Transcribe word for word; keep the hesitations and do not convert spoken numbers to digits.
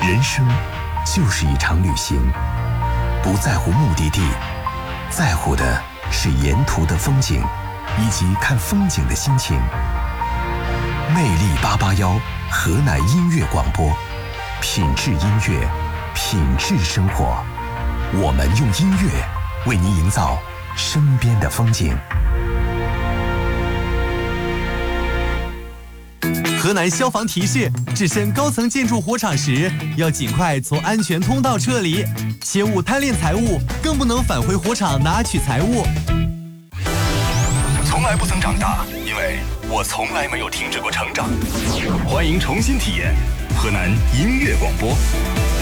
人生就是一场旅行，不在乎目的地，在乎的是沿途的风景，以及看风景的心情。魅力八八幺，河南音乐广播，品质音乐，品质生活。我们用音乐为您营造身边的风景。 河南消防提示：置身高层建筑火场时，要尽快从安全通道撤离，切勿贪恋财物，更不能返回火场拿取财物。 从来不曾长大，因为我从来没有停止过成长。欢迎重新体验河南音乐广播。